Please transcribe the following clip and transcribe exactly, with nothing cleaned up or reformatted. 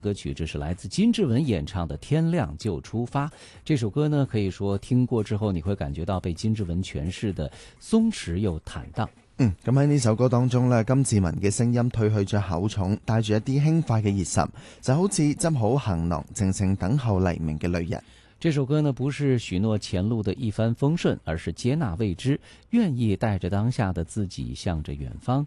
歌曲，这是来自金志文演唱的《天亮就出發》。這首歌呢，可以說聽過之後，你會感覺到被金志文詮釋的鬆弛又坦蕩。 嗯，咁喺呢首歌當中呢，金志文嘅聲音褪去咗口重，帶住一啲輕快嘅熱忱，就好似執好行囊，靜靜等候黎明嘅旅人。 這首歌呢，不是許諾前路的一帆風順，而是接納未知，願意帶着當下的自己向着遠方。